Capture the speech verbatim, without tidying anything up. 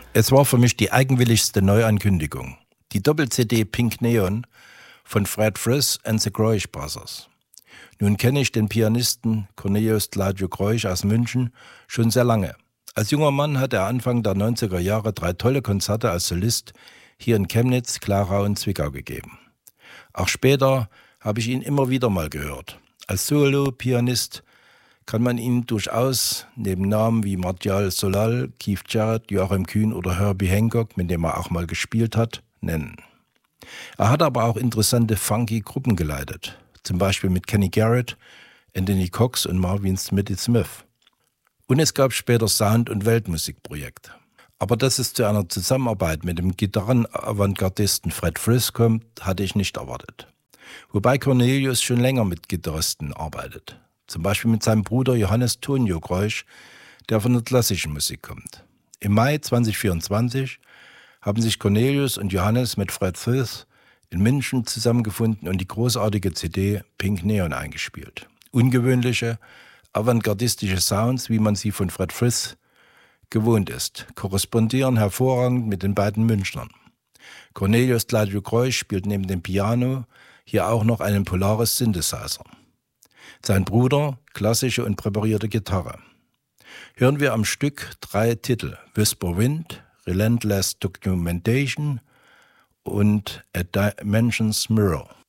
Es war für mich die eigenwilligste Neuankündigung. Die Doppel-C D Pink Neon von Fred Frith and the Groisch Brothers. Nun kenne ich den Pianisten Cornelius Gladio Groisch aus München schon sehr lange. Als junger Mann hat er Anfang der neunziger Jahre drei tolle Konzerte als Solist hier in Chemnitz, Klarau und Zwickau gegeben. Auch später habe ich ihn immer wieder mal gehört. Als Solo-Pianist kann man ihn durchaus neben Namen wie Martial Solal, Keith Jarrett, Joachim Kühn oder Herbie Hancock, mit dem er auch mal gespielt hat, nennen. Er hat aber auch interessante funky Gruppen geleitet, zum Beispiel mit Kenny Garrett, Anthony Cox und Marvin Smithy Smith. Und es gab später Sound- und Weltmusikprojekte. Aber dass es zu einer Zusammenarbeit mit dem Gitarren-Avantgardisten Fred Frith kommt, hatte ich nicht erwartet. Wobei Cornelius schon länger mit Gitarristen arbeitet. Zum Beispiel mit seinem Bruder Johannes Tonio Groisch, der von der klassischen Musik kommt. Im Mai zweitausendvierundzwanzig haben sich Cornelius und Johannes mit Fred Frith in München zusammengefunden und die großartige C D Pink Neon eingespielt. Ungewöhnliche, avantgardistische Sounds, wie man sie von Fred Frith gewohnt ist, korrespondieren hervorragend mit den beiden Münchnern. Cornelius Gladio Groisch spielt neben dem Piano hier auch noch einen Polaris Synthesizer. Sein Bruder klassische und präparierte Gitarre. Hören wir am Stück drei Titel: Whisper Wind, Relentless Documentation und A Dimensions Mirror.